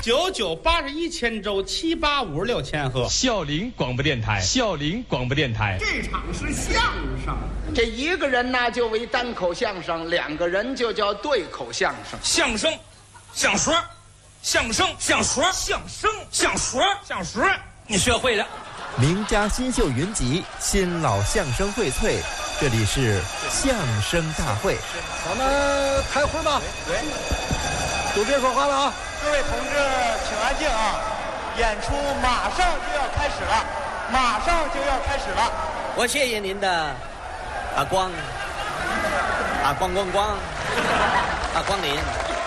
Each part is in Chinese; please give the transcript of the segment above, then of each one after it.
9981千周785千赫。 孝陵广播电台，孝陵广播电台。 这场是相声， 这一个人呢就为单口相声，两个人就叫对口相声。 相声，相说，相声，相说，相声，相说，相说，你学会了。 名家新秀云集，新老相声荟萃，这里是相声大会。 咱们开会吧。 对， 都别说话了啊！ 各位同志，请安静啊！演出马上就要开始了，马上就要开始了。 我谢谢您的光临。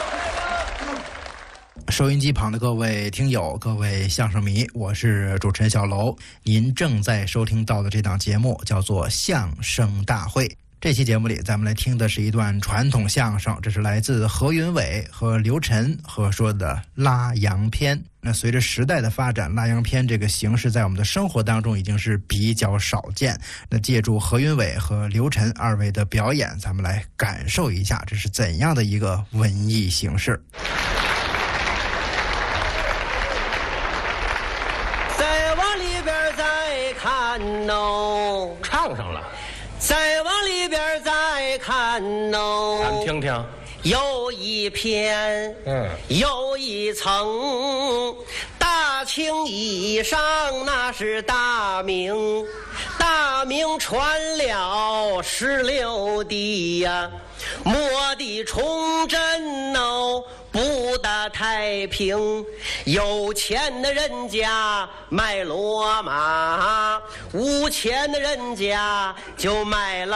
收音机旁的各位听友，各位相声迷，我是主持人小楼。您正在收听到的这档节目叫做相声大会。这期节目里，咱们来听的是一段传统相声，这是来自何云伟和刘晨合说的拉洋片。那随着时代的发展，拉洋片这个形式在我们的生活当中已经是比较少见。那借助何云伟和刘晨二位的表演，咱们来感受一下这是怎样的一个文艺形式。 再往里边再看哦， 唱上了。 再往里边再看哦， 咱们听听。 有一片，有一层，大清衣裳那是大明，大明传了16帝呀，末帝崇祯哦，不大太平，有钱的人家卖骡马，无钱的人家就卖了